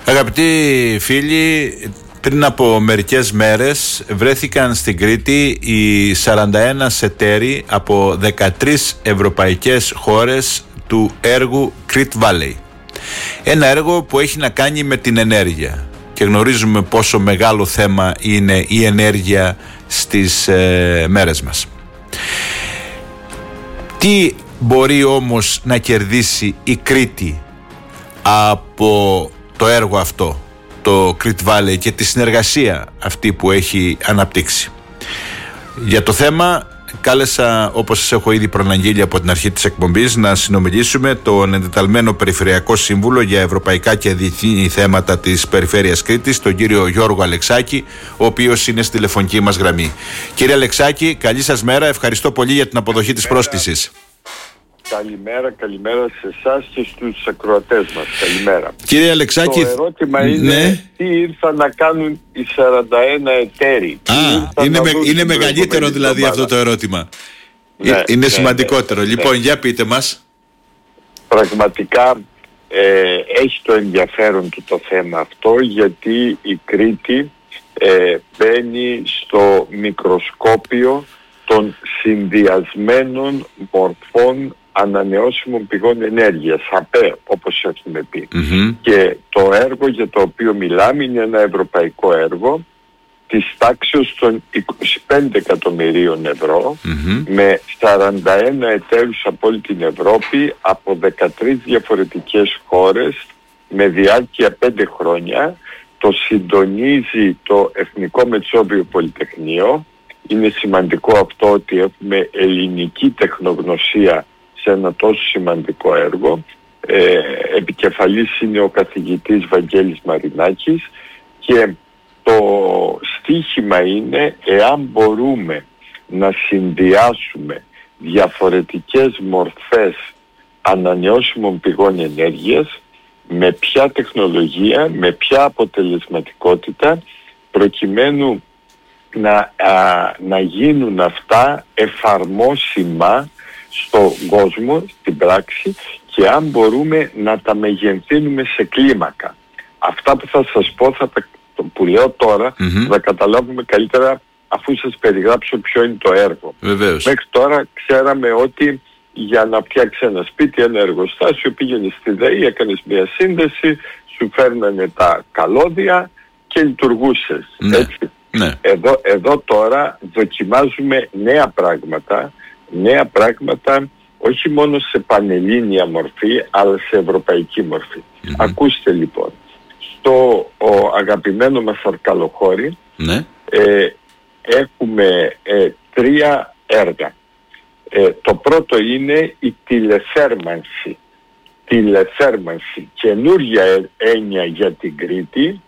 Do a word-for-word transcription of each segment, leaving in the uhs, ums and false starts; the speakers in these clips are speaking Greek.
Αγαπητοί φίλοι, πριν από μερικές μέρες βρέθηκαν στην Κρήτη οι σαράντα ένα εταίροι από δεκατρείς ευρωπαϊκές χώρες του έργου Crete Valley. Ένα έργο που έχει να κάνει με την ενέργεια και γνωρίζουμε πόσο μεγάλο θέμα είναι η ενέργεια στις ε, μέρες μας. Τι μπορεί όμως να κερδίσει η Κρήτη από το έργο αυτό, το Crete Valley, και τη συνεργασία αυτή που έχει αναπτύξει? Για το θέμα κάλεσα, όπως σας έχω ήδη προαναγγείλει από την αρχή της εκπομπής, να συνομιλήσουμε τον εντεταλμένο Περιφερειακό Σύμβουλο για Ευρωπαϊκά και Διεθνή Θέματα της Περιφέρειας Κρήτης, τον κύριο Γιώργο Αλεξάκη, ο οποίος είναι στη τηλεφωνική μας γραμμή. Κύριε Αλεξάκη, καλή σας μέρα, ευχαριστώ πολύ για την αποδοχή της πρόσκλησης. Καλημέρα, καλημέρα σε εσάς και στους ακροατές μας. Καλημέρα. Κύριε Αλεξάκη, το ερώτημα είναι, ναι, τι ήρθαν να κάνουν οι σαράντα ένα εταίροι. Α, είναι, με, είναι μεγαλύτερο δηλαδή αυτό το ερώτημα. Ναι, είναι ναι, σημαντικότερο. Ναι, λοιπόν, ναι. Για πείτε μας. Πραγματικά ε, έχει το ενδιαφέρον του το θέμα αυτό, γιατί η Κρήτη ε, μπαίνει στο μικροσκόπιο των συνδυασμένων μορφών ανανεώσιμων πηγών ενέργειας, ΑΠΕ, όπως έχουμε πει. Mm-hmm. Και το έργο για το οποίο μιλάμε είναι ένα ευρωπαϊκό έργο της τάξης των είκοσι πέντε εκατομμυρίων ευρώ, mm-hmm, με σαράντα ένα εταίρους από όλη την Ευρώπη, από δεκατρείς διαφορετικές χώρες, με διάρκεια πέντε χρόνια. Το συντονίζει το Εθνικό Μετσόβιο Πολυτεχνείο. Είναι σημαντικό αυτό, ότι έχουμε ελληνική τεχνογνωσία σε ένα τόσο σημαντικό έργο. Ε, επικεφαλής είναι ο καθηγητής Βαγγέλης Μαρινάκης, και το στίχημα είναι εάν μπορούμε να συνδυάσουμε διαφορετικές μορφές ανανεώσιμων πηγών ενέργειας, με ποια τεχνολογία, με ποια αποτελεσματικότητα, προκειμένου να, α, να γίνουν αυτά εφαρμόσιμα στον κόσμο, στην πράξη, και αν μπορούμε να τα μεγενθύνουμε σε κλίμακα. Αυτά που θα σας πω, θα τα, που λέω τώρα, mm-hmm, θα καταλάβουμε καλύτερα αφού σας περιγράψω ποιο είναι το έργο. Βεβαίως. Μέχρι τώρα ξέραμε ότι για να φτιάξει ένα σπίτι, ένα εργοστάσιο, πήγαινε στη ΔΕΗ, έκανες μια σύνδεση, σου φέρνανε τα καλώδια και λειτουργούσες. Ναι. Έτσι. Ναι. Εδώ, εδώ τώρα δοκιμάζουμε νέα πράγματα, νέα πράγματα όχι μόνο σε πανελλήνια μορφή, αλλά σε ευρωπαϊκή μορφή. Mm-hmm. Ακούστε λοιπόν, στο ο, αγαπημένο μας Αρκαλοχώρι, ναι, ε, έχουμε ε, τρία έργα. Ε, το πρώτο είναι η τηλεθέρμανση. Τηλεθέρμανση, καινούργια έννοια για την Κρήτη.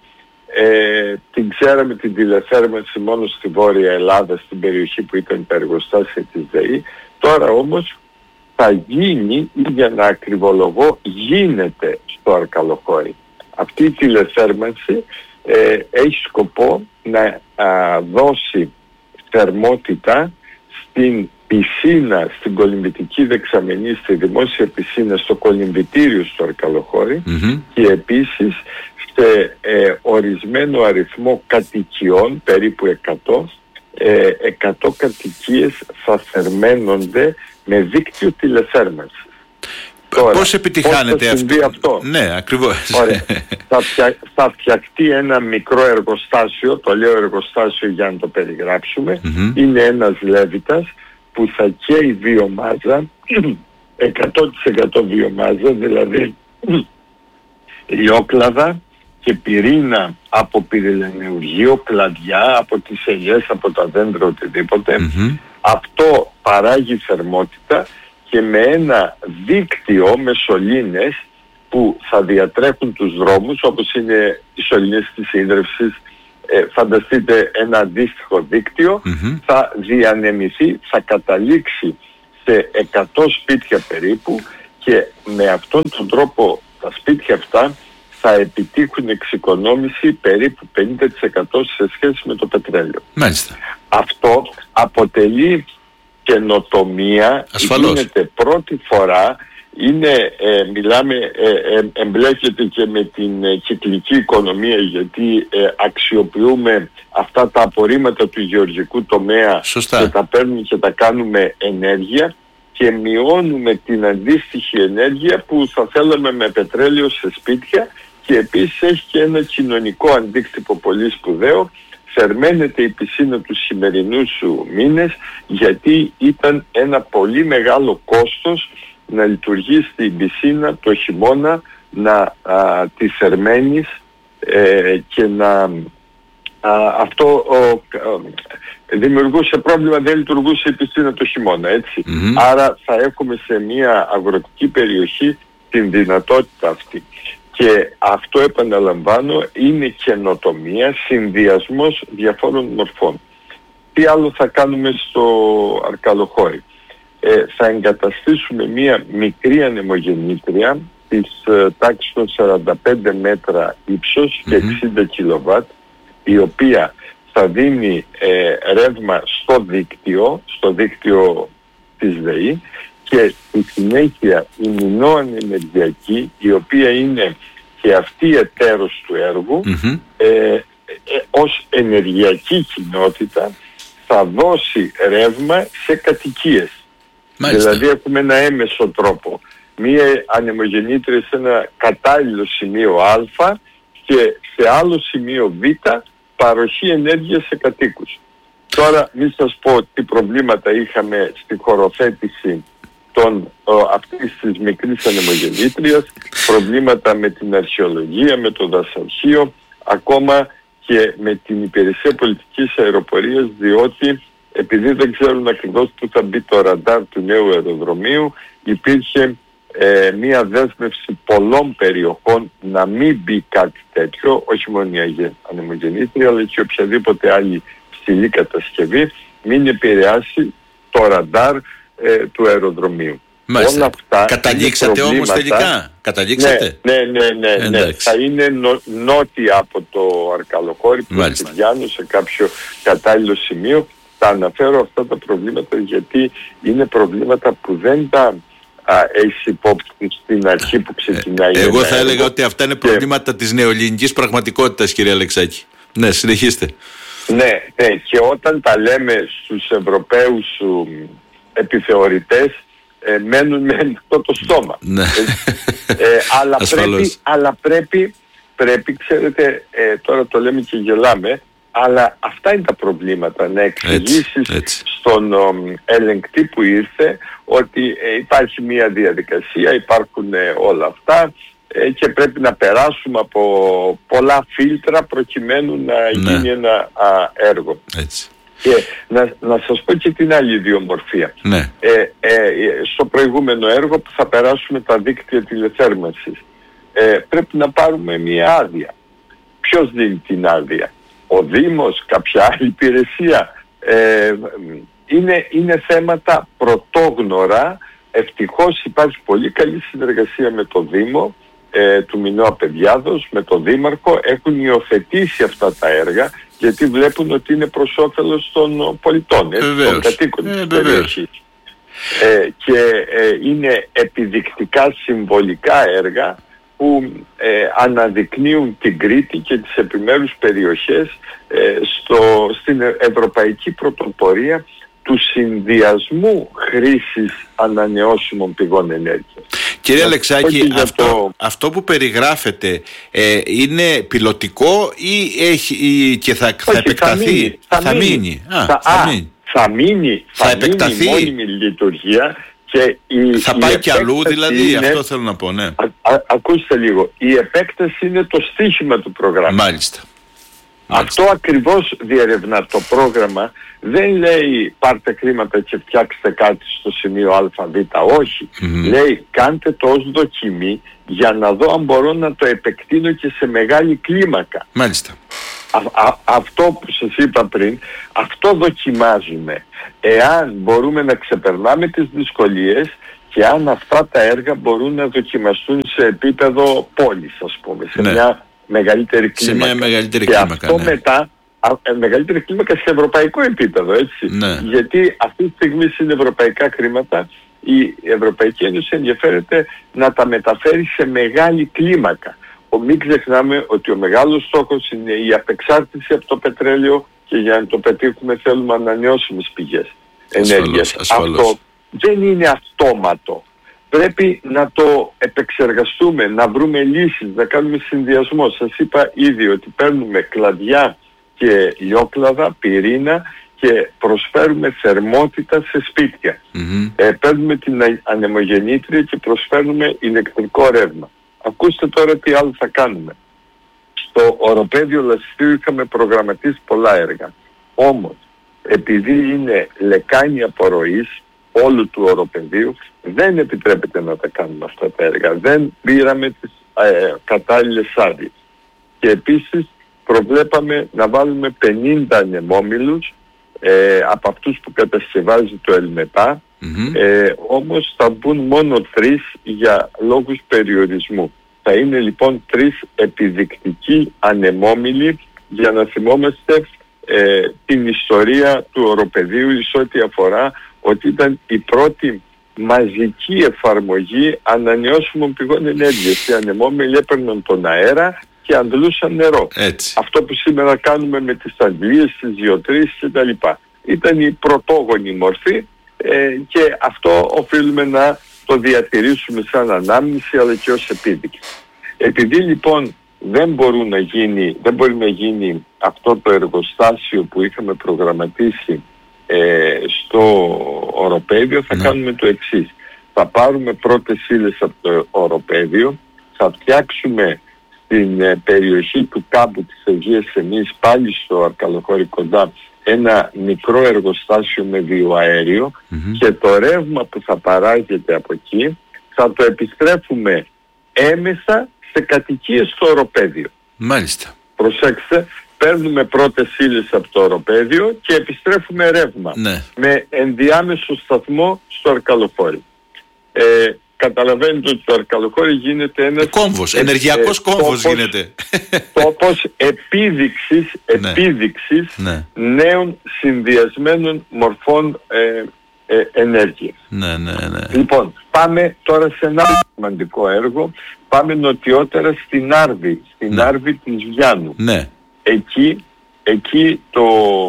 Ε, την ξέραμε την τηλεθέρμανση μόνο στη Βόρεια Ελλάδα, στην περιοχή που ήταν τα εργοστάσια της ΔΕΗ. Τώρα όμως θα γίνει, για να ακριβολογώ, γίνεται στο Αρκαλοχώρι. Αυτή η τηλεθέρμανση ε, έχει σκοπό να α, δώσει θερμότητα στην πισίνα, στην κολυμβητική δεξαμενή, στη δημόσια πισίνα, στο κολυμβητήριο στο Αρκαλοχώρι, mm-hmm, και επίσης σε ε, ορισμένο αριθμό κατοικιών, περίπου εκατό, ε, εκατό κατοικίες θα θερμαίνονται με δίκτυο τηλεθέρμανσης. Τώρα, πώς επιτυχάνεται πώς αυτό? αυτό? Ναι, ακριβώς. Ωραία. θα, φτια, θα φτιαχτεί ένα μικρό εργοστάσιο, το λέω εργοστάσιο για να το περιγράψουμε, mm-hmm, είναι ένας λέβητας που θα καίει βιομάζα, εκατό τοις εκατό βιομάζα, δηλαδή λιόκλαδα και πυρήνα από πυρηναιουργείο, κλαδιά, από τις ελιές, από τα δέντρα, οτιδήποτε. Mm-hmm. Αυτό παράγει θερμότητα, και με ένα δίκτυο με σωλήνες που θα διατρέχουν τους δρόμους, όπως είναι οι σωλήνες της ίδρυυσης, ε, φανταστείτε ένα αντίστοιχο δίκτυο, mm-hmm, θα διανεμηθεί, θα καταλήξει σε εκατό σπίτια περίπου, και με αυτόν τον τρόπο τα σπίτια αυτά θα επιτύχουν εξοικονόμηση περίπου πενήντα τοις εκατό σε σχέση με το πετρέλαιο. Μάλιστα. Αυτό αποτελεί καινοτομία, ασφαλώς, γίνεται πρώτη φορά είναι, ε, μιλάμε, ε, ε, εμπλέκεται και με την ε, κυκλική οικονομία, γιατί ε, αξιοποιούμε αυτά τα απορρίμματα του γεωργικού τομέα. Σωστά. Και τα παίρνουμε και τα κάνουμε ενέργεια και μειώνουμε την αντίστοιχη ενέργεια που θα θέλαμε με πετρέλαιο σε σπίτια, και επίσης έχει και ένα κοινωνικό αντίκτυπο πολύ σπουδαίο. Θερμαίνεται η πισίνα τους σημερινούς σου μήνες, γιατί ήταν ένα πολύ μεγάλο κόστος να λειτουργείς την πισίνα το χειμώνα, να α, τη θερμαίνεις ε, και να α, αυτό ο, α, δημιουργούσε πρόβλημα, δεν λειτουργούσε η πισίνα το χειμώνα, έτσι. Mm-hmm. Άρα θα έχουμε σε μια αγροτική περιοχή την δυνατότητα αυτή. Και αυτό, επαναλαμβάνω, είναι καινοτομία, συνδυασμός διαφόρων μορφών. Τι άλλο θα κάνουμε στο Αρκαλοχώρι? Ε, θα εγκαταστήσουμε μία μικρή ανεμογεννήτρια της ε, τάξης των σαράντα πέντε μέτρα ύψος και mm-hmm. εξήντα κιλοβάτ, η οποία θα δίνει ε, ρεύμα στο δίκτυο, στο δίκτυο της ΔΕΗ, και στη συνέχεια η μηνώαν ενεργειακή, η οποία είναι και αυτή εταίρος του έργου, mm-hmm. ε, ε, ως ενεργειακή κοινότητα θα δώσει ρεύμα σε κατοικίες. Μάλιστα. Δηλαδή έχουμε ένα έμεσο τρόπο. Μία ανεμογεννήτρια σε ένα κατάλληλο σημείο Α και σε άλλο σημείο Β παροχή ενέργεια σε κατοίκους. Τώρα μην σας πω τι προβλήματα είχαμε στη χωροθέτηση των, ο, αυτής της μικρής ανεμογεννήτριας, προβλήματα με την αρχαιολογία, με το δασαρχείο, ακόμα και με την υπηρεσία πολιτικής αεροπορίας, διότι επειδή δεν ξέρουν ακριβώς που θα μπει το ραντάρ του νέου αεροδρομίου, υπήρχε ε, μία δέσμευση πολλών περιοχών να μην μπει κάτι τέτοιο, όχι μόνο η ανεμογεννήτρια, αλλά και οποιαδήποτε άλλη ψηλή κατασκευή, μην επηρεάσει το ραντάρ ε, του αεροδρομίου. Μάλιστα. Όλα αυτά. Καταλήξατε όμως τελικά? Καταλήξατε? Ναι, ναι, ναι, ναι, ναι. Θα είναι νο, νότια από το Αρκαλοχώρι, προς τη Γιάννου, σε κάποιο κατάλληλο σημείο. Θα αναφέρω αυτά τα προβλήματα γιατί είναι προβλήματα που δεν τα έχεις υπόψη στην αρχή που ξεκινάει. Ε, εγώ θα έργο. έλεγα ότι αυτά είναι προβλήματα και... της νεοελληνικής πραγματικότητας, κύριε Αλεξάκη. Ναι, συνεχίστε. Ναι, ναι, και όταν τα λέμε στους Ευρωπαίους επιθεωρητές, ε, μένουν με ανοιχτό το στόμα. Ναι. Ε, αλλά πρέπει, αλλά πρέπει, πρέπει, ξέρετε, ε, τώρα το λέμε και γελάμε, αλλά αυτά είναι τα προβλήματα, να εξηγήσεις στον ο, ελεγκτή που ήρθε ότι ε, υπάρχει μια διαδικασία, υπάρχουν ε, όλα αυτά ε, και πρέπει να περάσουμε από πολλά φίλτρα προκειμένου να ναι. γίνει ένα α, έργο. Έτσι. Και να, να σας πω και την άλλη ιδιομορφία. Ναι. Ε, ε, στο προηγούμενο έργο που θα περάσουμε τα δίκτυα τηλεθέρμανσης, ε, πρέπει να πάρουμε μια άδεια. Ποιος δίνει την άδεια? Ο Δήμος, κάποια άλλη υπηρεσία? Ε, είναι, είναι θέματα πρωτόγνωρα. Ευτυχώς υπάρχει πολύ καλή συνεργασία με το Δήμο ε, του Μινώα Παιδιάδος, με τον Δήμαρχο. Έχουν υιοθετήσει αυτά τα έργα γιατί βλέπουν ότι είναι προς όφελος των πολιτών, έτσι, των κατοίκων της περιοχής. Ε, και ε, είναι επιδεικτικά συμβολικά έργα που ε, αναδεικνύουν την Κρήτη και τις επιμέρους περιοχές ε, στο, στην ευρωπαϊκή πρωτοπορία του συνδυασμού χρήσης ανανεώσιμων πηγών ενέργειας. Κύριε Αλεξάκη, αυτό, το... αυτό που περιγράφετε ε, είναι πιλωτικό ή, έχει, ή και θα, θα Όχι, επεκταθεί? Θα μείνει. Θα, θα μείνει. Α, θα, θα, α, μείνει. θα μείνει. Θα, θα επεκταθεί. Μείνει μόνιμη λειτουργία. Και η, θα η πάει κι αλλού δηλαδή, είναι, αυτό θέλω να πω, ναι. Α, α, ακούστε λίγο, η επέκταση είναι το στίχημα του προγράμματος. Μάλιστα. Αυτό ακριβώς διερευνά το πρόγραμμα. Δεν λέει πάρτε χρήματα και φτιάξτε κάτι στο σημείο Α, Β. Όχι. Mm-hmm. Λέει κάντε το ως δοκιμή για να δω αν μπορώ να το επεκτείνω και σε μεγάλη κλίμακα. Μάλιστα. Α, α, αυτό που σας είπα πριν, αυτό δοκιμάζουμε. Εάν μπορούμε να ξεπερνάμε τις δυσκολίες και αν αυτά τα έργα μπορούν να δοκιμαστούν σε επίπεδο πόλης, ας πούμε, σε ναι. μια μεγαλύτερη κλίμακα. Σε μια μεγαλύτερη και κλίμακα, αυτό ναι. μετά, α, μεγαλύτερη κλίμακα σε ευρωπαϊκό επίπεδο, έτσι. Ναι. Γιατί αυτή τη στιγμή είναι ευρωπαϊκά χρήματα η Ευρωπαϊκή Ένωση ενδιαφέρεται να τα μεταφέρει σε μεγάλη κλίμακα. Μην ξεχνάμε ότι ο μεγάλος στόχος είναι η απεξάρτηση από το πετρέλαιο και για να το πετύχουμε θέλουμε ανανεώσιμες πηγές ενέργειας. Ασφαλώς. Αυτό δεν είναι αυτόματο. Πρέπει να το επεξεργαστούμε, να βρούμε λύσεις, να κάνουμε συνδυασμό. Σας είπα ήδη ότι παίρνουμε κλαδιά και λιόκλαδα, πυρήνα και προσφέρουμε θερμότητα σε σπίτια. Mm-hmm. Ε, παίρνουμε την ανεμογεννήτρια και προσφέρουμε ηλεκτρικό ρεύμα. Ακούστε τώρα τι άλλο θα κάνουμε. Στο οροπέδιο Λασιθίου είχαμε προγραμματίσει πολλά έργα. Όμως, επειδή είναι λεκάνη απορροής όλου του οροπεδίου, δεν επιτρέπεται να τα κάνουμε αυτά τα έργα. Δεν πήραμε τις ε, κατάλληλες άδειες. Και επίσης προβλέπαμε να βάλουμε πενήντα ανεμόμυλους ε, από αυτούς που κατασκευάζει το ΕΛΜΕΠΑ, mm-hmm. ε, όμως θα μπουν μόνο τρεις για λόγους περιορισμού. Θα είναι λοιπόν τρεις επιδεικτικοί ανεμόμυλοι για να θυμόμαστε ε, την ιστορία του οροπεδίου εις ό,τι αφορά ότι ήταν η πρώτη μαζική εφαρμογή ανανεώσιμων πηγών ενέργειας. Οι ανεμόμυλοι έπαιρναν τον αέρα και αντλούσαν νερό. Έτσι. Αυτό που σήμερα κάνουμε με τις αντλίες, τις γεωτρήσεις κτλ. Ήταν η πρωτόγονη μορφή ε, και αυτό οφείλουμε να το διατηρήσουμε σαν ανάμνηση αλλά και ως επίδειξη. Επειδή λοιπόν δεν, μπορούν να γίνει, δεν μπορεί να γίνει αυτό το εργοστάσιο που είχαμε προγραμματίσει ε, στο οροπέδιο, θα ναι. κάνουμε το εξής. Θα πάρουμε πρώτες ύλες από το οροπέδιο, θα φτιάξουμε στην ε, περιοχή του κάμπου της Αιγαίας εμείς πάλι στο Αρκαλοχώρι κοντά ένα μικρό εργοστάσιο με βιοαέριο mm-hmm. και το ρεύμα που θα παράγεται από εκεί θα το επιστρέφουμε έμεσα σε κατοικίες στο οροπέδιο. Μάλιστα. Προσέξτε, παίρνουμε πρώτες ύλες από το οροπέδιο και επιστρέφουμε ρεύμα ναι. με ενδιάμεσο σταθμό στο Αρκαλοχώρι. Ε, καταλαβαίνετε ότι το Αρκαλοχώρι γίνεται ένας... Κόμβος, ενεργειακός ε, κόμβος τόπος, γίνεται. Τόπος επίδειξης, επίδειξης ναι. νέων συνδυασμένων μορφών ε, ε, ενέργειας. Ναι, ναι, ναι. Λοιπόν, πάμε τώρα σε ένα σημαντικό έργο. Πάμε νοτιότερα στην Άρβη, στην ναι. Άρβη της Βιάννου. Ναι. Εκεί, εκεί το,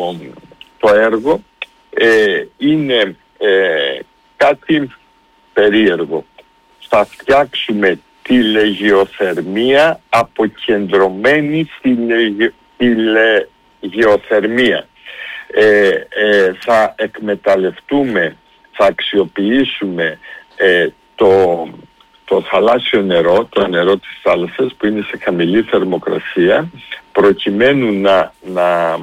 το έργο ε, είναι ε, κάτι περίεργο. Θα φτιάξουμε τηλεγεωθερμία, αποκεντρωμένη τηλεγε, τηλεγεωθερμία. Ε, ε, θα εκμεταλλευτούμε, θα αξιοποιήσουμε ε, το, το θαλάσσιο νερό, το νερό της θάλασσας που είναι σε χαμηλή θερμοκρασία, προκειμένου να, να α,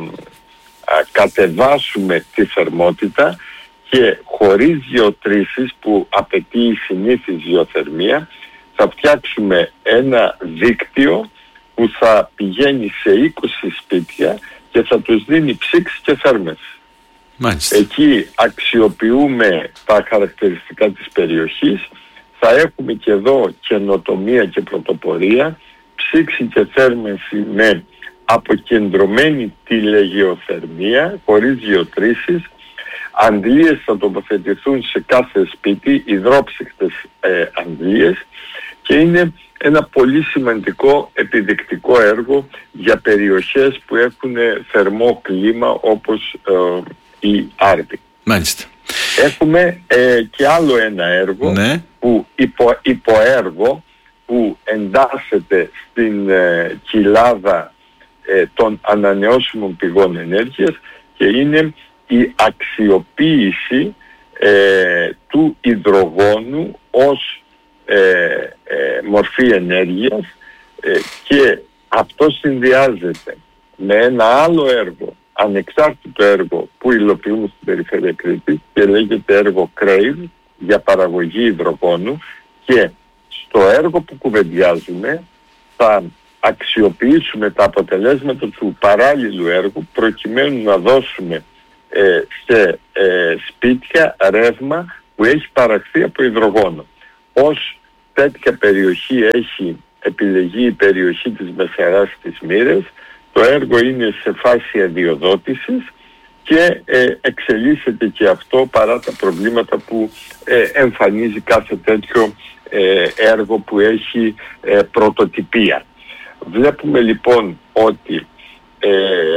κατεβάσουμε τη θερμότητα και χωρίς γεωτρήσεις που απαιτεί η συνήθις γεωθερμία θα φτιάξουμε ένα δίκτυο που θα πηγαίνει σε είκοσι σπίτια και θα τους δίνει ψήξη και θέρμανση. Μάλιστα. Εκεί αξιοποιούμε τα χαρακτηριστικά της περιοχής, θα έχουμε και εδώ καινοτομία και πρωτοπορία, ψήξη και θέρμανση με αποκεντρωμένη τηλεγεωθερμία, χωρίς γεωτρήσεις, αντλίες θα τοποθετηθούν σε κάθε σπίτι, υδρόψυκτες ε, αντλίες και είναι ένα πολύ σημαντικό επιδεικτικό έργο για περιοχές που έχουν θερμό κλίμα όπως ε, η Άρβη. Μάλιστα. Έχουμε ε, και άλλο ένα έργο, ναι. που υπο, υποέργο που εντάσσεται στην ε, κοιλάδα ε, των ανανεώσιμων πηγών ενέργειας και είναι η αξιοποίηση ε, του υδρογόνου ως ε, ε, μορφή ενέργειας ε, και αυτό συνδυάζεται με ένα άλλο έργο, ανεξάρτητο έργο που υλοποιούμε στην περιφέρεια Κρήτης και λέγεται έργο Crave για παραγωγή υδρογόνου και στο έργο που κουβεντιάζουμε θα αξιοποιήσουμε τα αποτελέσματα του παράλληλου έργου προκειμένου να δώσουμε ε, σε ε, σπίτια ρεύμα που έχει παραχθεί από υδρογόνο. Ως τέτοια περιοχή έχει επιλεγεί η περιοχή της Μεσαράς της Μοίρας. Το έργο είναι σε φάση αδειοδότησης και ε, εξελίσσεται και αυτό παρά τα προβλήματα που ε, εμφανίζει κάθε τέτοιο ε, έργο που έχει ε, πρωτοτυπία. Βλέπουμε λοιπόν ότι ε,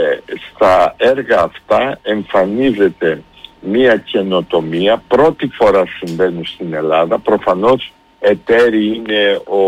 στα έργα αυτά εμφανίζεται μία καινοτομία, πρώτη φορά συμβαίνουν στην Ελλάδα. Προφανώς εταίροι είναι ο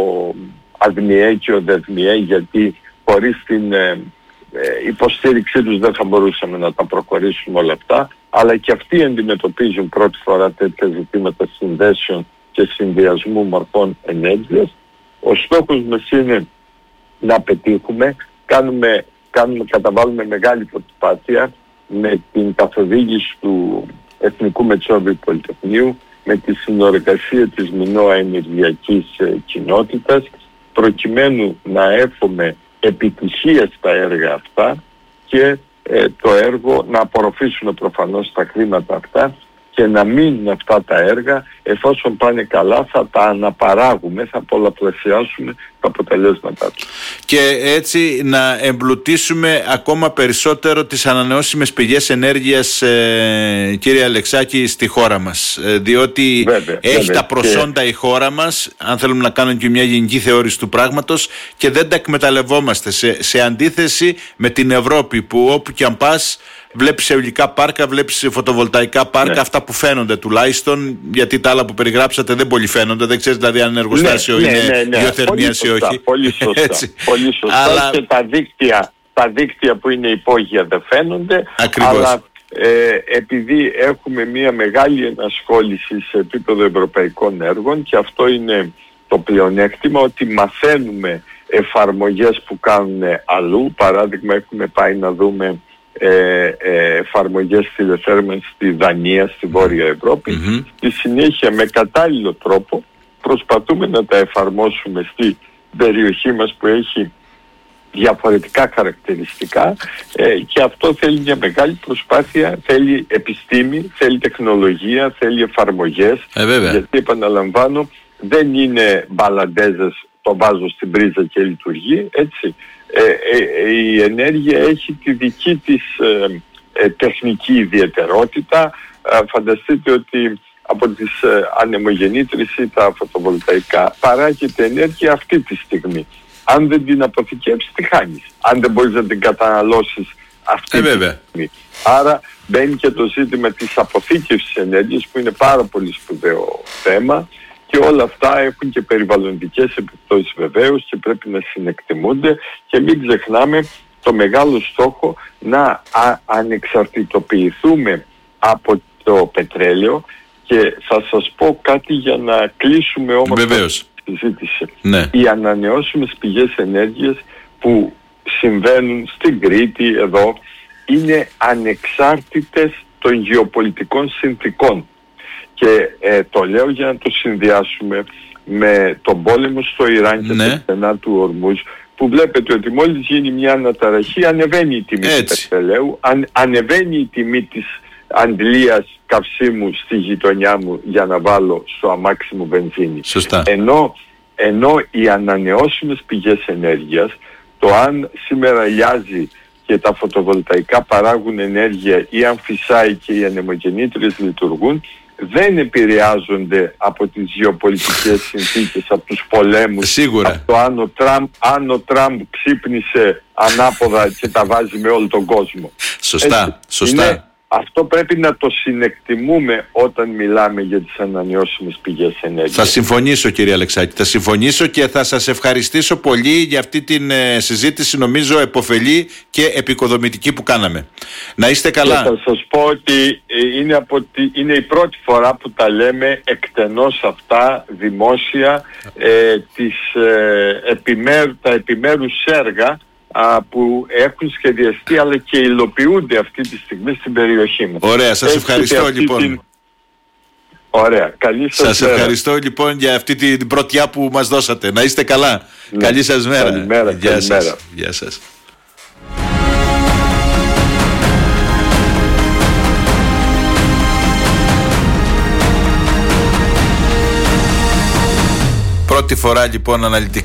Αγνιέ και ο Δεσμιέ, γιατί χωρίς την ε, ε, υποστήριξή τους δεν θα μπορούσαμε να τα προχωρήσουμε όλα αυτά, αλλά και αυτοί αντιμετωπίζουν πρώτη φορά τέτοια ζητήματα συνδέσεων και συνδυασμού μορφών ενέργειας. Ο στόχος μας είναι να πετύχουμε, κάνουμε, κάνουμε, καταβάλουμε μεγάλη προσπάθεια με την καθοδήγηση του Εθνικού Μετσόβιου Πολυτεχνείου, με τη συνεργασία της Μινώα Ενεργειακής ε, Κοινότητας, προκειμένου να έχουμε επιτυχία στα έργα αυτά και ε, το έργο να απορροφήσουμε προφανώς τα χρήματα αυτά και να μείνουν αυτά τα έργα, εφόσον πάνε καλά θα τα αναπαράγουμε, θα πολλαπλασιάσουμε τα αποτελέσματά τους. Και έτσι να εμπλουτίσουμε ακόμα περισσότερο τις ανανεώσιμες πηγές ενέργειας, ε, κύριε Αλεξάκη, στη χώρα μας. Ε, διότι βέβαια, έχει βέβαια, τα προσόντα και... η χώρα μας, αν θέλουμε να κάνουμε και μια γενική θεώρηση του πράγματος, και δεν τα εκμεταλλευόμαστε, σε, σε αντίθεση με την Ευρώπη, που όπου και αν πας βλέπεις αιωλικά πάρκα, βλέπεις φωτοβολταϊκά πάρκα, ναι. Αυτά που φαίνονται τουλάχιστον, γιατί τα άλλα που περιγράψατε δεν πολύ φαίνονται, δεν ξέρεις δηλαδή αν είναι εργοστάσιο ή ναι, είναι ναι, ναι, γεωθερμίας ή όχι. Πολύ σωστά, πολύ σωστά. Αλλά... και τα δίκτυα, τα δίκτυα που είναι υπόγεια δεν φαίνονται. Ακριβώς. Αλλά ε, επειδή έχουμε μια μεγάλη ενασχόληση σε επίπεδο ευρωπαϊκών έργων, και αυτό είναι το πλεονέκτημα, ότι μαθαίνουμε εφαρμογές που κάνουν αλλού. Παράδειγμα, έχουμε πάει να δούμε Ε, ε, εφαρμογές τηλεθέρμανσης στη Δανία, στη Βόρεια Ευρώπη. Mm-hmm. Στη συνέχεια με κατάλληλο τρόπο προσπαθούμε να τα εφαρμόσουμε στη περιοχή μας που έχει διαφορετικά χαρακτηριστικά, ε, και αυτό θέλει μια μεγάλη προσπάθεια, θέλει επιστήμη, θέλει τεχνολογία, θέλει εφαρμογές, ε, γιατί επαναλαμβάνω δεν είναι μπαλαντέζες, το βάζω στην πρίζα και λειτουργεί, έτσι. Ε, ε, η ενέργεια έχει τη δική της ε, ε, τεχνική ιδιαιτερότητα. Ε, φανταστείτε ότι από τις ε, ανεμογεννήτρες ή τα φωτοβολταϊκά παράγεται ενέργεια αυτή τη στιγμή. Αν δεν την αποθηκεύσεις, τη χάνεις. Αν δεν μπορείς να την καταναλώσεις αυτή ε, τη βέβαια. στιγμή. Άρα μπαίνει και το ζήτημα της αποθήκευσης ενέργειας, που είναι πάρα πολύ σπουδαίο θέμα. Και όλα αυτά έχουν και περιβαλλοντικές επιπτώσεις βεβαίως και πρέπει να συνεκτιμούνται, και μην ξεχνάμε το μεγάλο στόχο να α- ανεξαρτητοποιηθούμε από το πετρέλαιο. Και θα σας πω κάτι για να κλείσουμε όμως τη συζήτηση. Ναι. Οι ανανεώσιμες πηγές ενέργειας που συμβαίνουν στην Κρήτη εδώ είναι ανεξάρτητες των γεωπολιτικών συνθήκων. Και ε, το λέω για να το συνδυάσουμε με τον πόλεμο στο Ιράν και ναι. τα στενά του Ορμούζ, που βλέπετε ότι μόλις γίνει μια αναταραχή ανεβαίνει η τιμή του πετρελαίου, αν, ανεβαίνει η τιμή της αντλίας καυσίμου στη γειτονιά μου για να βάλω στο αμάξι μου βενζίνη. Σωστά. Ενώ, ενώ οι ανανεώσιμες πηγές ενέργειας, το αν σήμερα λιάζει και τα φωτοβολταϊκά παράγουν ενέργεια ή αν φυσάει και οι ανεμογεννήτριες λειτουργούν, δεν επηρεάζονται από τις γεωπολιτικές συνθήκες, από τους πολέμους. Σίγουρα. Από το αν ο Τραμπ, αν ο Τραμπ ξύπνησε ανάποδα και τα βάζει με όλο τον κόσμο. Σωστά, Έτσι, σωστά. Είναι, αυτό πρέπει να το συνεκτιμούμε όταν μιλάμε για τις ανανεώσιμες πηγές ενέργειας. Θα συμφωνήσω, κύριε Αλεξάκη, θα συμφωνήσω και θα σας ευχαριστήσω πολύ για αυτή την ε, συζήτηση, νομίζω επωφελή και επικοδομητική που κάναμε. Να είστε καλά. Και θα σας πω ότι είναι, από τη, είναι η πρώτη φορά που τα λέμε εκτενώς αυτά δημόσια, ε, τις, ε, επιμέρου, τα επιμέρους έργα που έχουν σχεδιαστεί αλλά και υλοποιούνται αυτή τη στιγμή στην περιοχή μας. Ωραία, σας ευχαριστώ λοιπόν. Την... Ωραία, καλή σας, σας μέρα. ευχαριστώ λοιπόν για αυτή την πρωτιά που μας δώσατε. Να είστε καλά. Ναι. Καλή σας μέρα. Καλημέρα, Γεια καλημέρα. σας. Γεια σας. Πρώτη φορά λοιπόν αναλυτικά